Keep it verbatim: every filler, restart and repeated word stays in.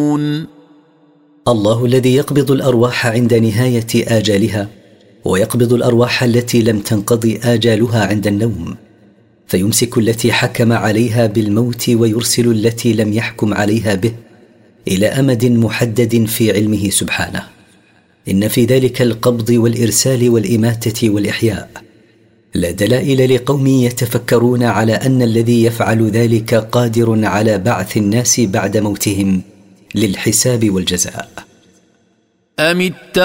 الله الذي يقبض الأرواح عند نهاية آجالها، ويقبض الأرواح التي لم تنقضي آجالها عند النوم، فيمسك التي حكم عليها بالموت ويرسل التي لم يحكم عليها به إلى أمد محدد في علمه سبحانه. إن في ذلك القبض والإرسال والإماتة والإحياء لا دلائل لقوم يتفكرون على أن الذي يفعل ذلك قادر على بعث الناس بعد موتهم للحساب والجزاء. أم